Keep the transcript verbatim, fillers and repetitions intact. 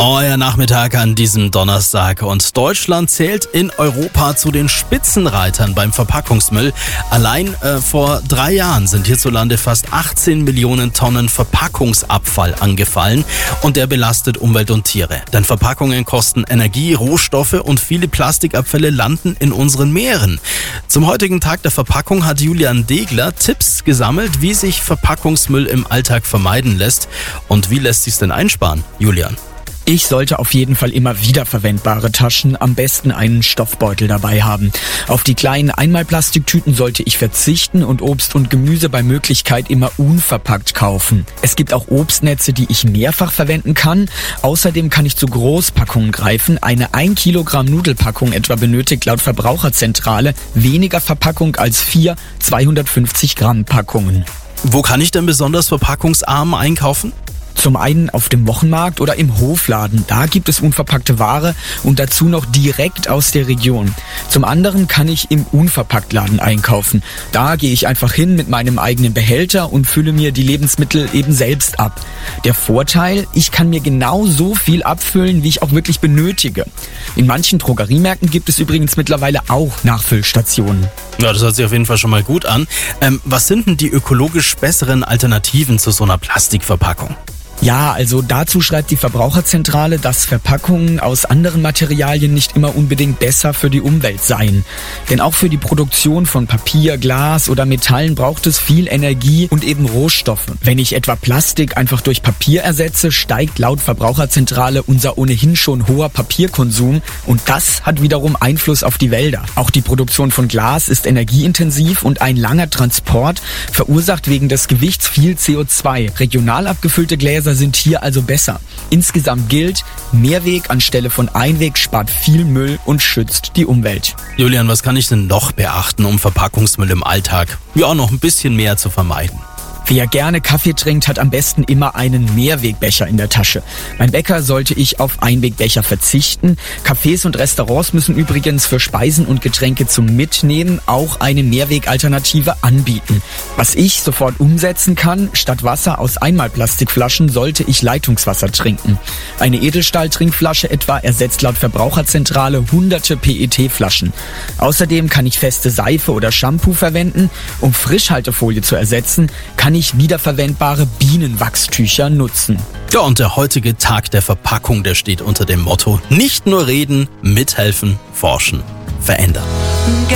Euer Nachmittag an diesem Donnerstag und Deutschland zählt in Europa zu den Spitzenreitern beim Verpackungsmüll. Allein äh, vor drei Jahren sind hierzulande fast achtzehn Millionen Tonnen Verpackungsabfall angefallen und der belastet Umwelt und Tiere. Denn Verpackungen kosten Energie, Rohstoffe und viele Plastikabfälle landen in unseren Meeren. Zum heutigen Tag der Verpackung hat Julian Degler Tipps gesammelt, wie sich Verpackungsmüll im Alltag vermeiden lässt. Und wie lässt sich's denn einsparen, Julian? Ich sollte auf jeden Fall immer wiederverwendbare Taschen, am besten einen Stoffbeutel dabei haben. Auf die kleinen Einmalplastiktüten sollte ich verzichten und Obst und Gemüse bei Möglichkeit immer unverpackt kaufen. Es gibt auch Obstnetze, die ich mehrfach verwenden kann. Außerdem kann ich zu Großpackungen greifen. Eine ein Kilogramm Nudelpackung etwa benötigt laut Verbraucherzentrale weniger Verpackung als vier zweihundertfünfzig Gramm Packungen. Wo kann ich denn besonders verpackungsarm einkaufen? Zum einen auf dem Wochenmarkt oder im Hofladen. Da gibt es unverpackte Ware und dazu noch direkt aus der Region. Zum anderen kann ich im Unverpacktladen einkaufen. Da gehe ich einfach hin mit meinem eigenen Behälter und fülle mir die Lebensmittel eben selbst ab. Der Vorteil, ich kann mir genau so viel abfüllen, wie ich auch wirklich benötige. In manchen Drogeriemärkten gibt es übrigens mittlerweile auch Nachfüllstationen. Ja, das hört sich auf jeden Fall schon mal gut an. Ähm, was sind denn die ökologisch besseren Alternativen zu so einer Plastikverpackung? Ja, also dazu schreibt die Verbraucherzentrale, dass Verpackungen aus anderen Materialien nicht immer unbedingt besser für die Umwelt seien. Denn auch für die Produktion von Papier, Glas oder Metallen braucht es viel Energie und eben Rohstoffe. Wenn ich etwa Plastik einfach durch Papier ersetze, steigt laut Verbraucherzentrale unser ohnehin schon hoher Papierkonsum und das hat wiederum Einfluss auf die Wälder. Auch die Produktion von Glas ist energieintensiv und ein langer Transport verursacht wegen des Gewichts viel C O zwei. Regional abgefüllte Gläser sind hier also besser. Insgesamt gilt, Mehrweg anstelle von Einweg spart viel Müll und schützt die Umwelt. Julian, was kann ich denn noch beachten, um Verpackungsmüll im Alltag ja noch ein bisschen mehr zu vermeiden? Wer gerne Kaffee trinkt, hat am besten immer einen Mehrwegbecher in der Tasche. Beim Bäcker sollte ich auf Einwegbecher verzichten. Cafés und Restaurants müssen übrigens für Speisen und Getränke zum Mitnehmen auch eine Mehrwegalternative anbieten. Was ich sofort umsetzen kann, statt Wasser aus Einmalplastikflaschen sollte ich Leitungswasser trinken. Eine Edelstahl-Trinkflasche etwa ersetzt laut Verbraucherzentrale hunderte P E T-Flaschen. Außerdem kann ich feste Seife oder Shampoo verwenden. Um Frischhaltefolie zu ersetzen, kann ich wiederverwendbare Bienenwachstücher nutzen. Ja, und der heutige Tag der Verpackung, der steht unter dem Motto: Nicht nur reden, mithelfen, forschen, verändern.